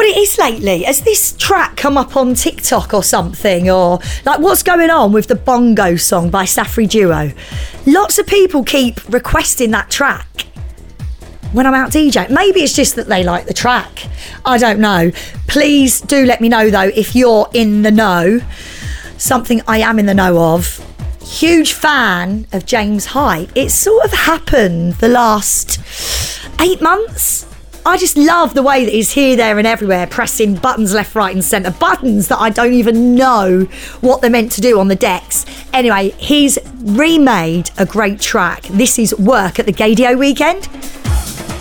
what it is lately? Has this track come up on TikTok or something? Or like, what's going on with the Bongo song by Safri Duo? Lots of people keep requesting that track when I'm out DJing. Maybe it's just that they like the track. I don't know. Please do let me know though if you're in the know. Something I am in the know of. Huge fan of James Hype. It's sort of happened the last 8 months. I just love the way that he's here, there and everywhere, pressing buttons left, right and centre. Buttons that I don't even know what they're meant to do on the decks. Anyway, he's remade a great track. This is Work at the Gaydio Weekend.